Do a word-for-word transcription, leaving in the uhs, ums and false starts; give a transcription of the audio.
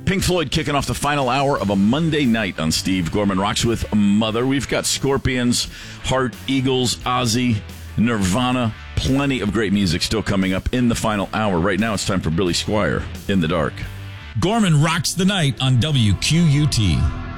Pink Floyd kicking off the final hour of a Monday night on Steve Gorman Rocks with Mother. We've got Scorpions, Heart, Eagles, Ozzy, Nirvana. Plenty of great music still coming up in the final hour. Right now, it's time for Billy Squier, In the Dark. Gorman rocks the night on W Q U T.